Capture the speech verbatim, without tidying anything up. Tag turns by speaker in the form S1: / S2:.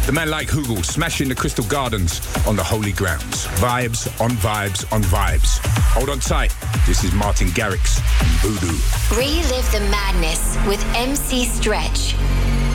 S1: The man like Hoogle, smashing the Crystal Gardens on the holy grounds. Vibes on vibes on vibes. Hold on tight. This is Martin Garrix and Voodoo.
S2: Relive the madness with M C Stretch.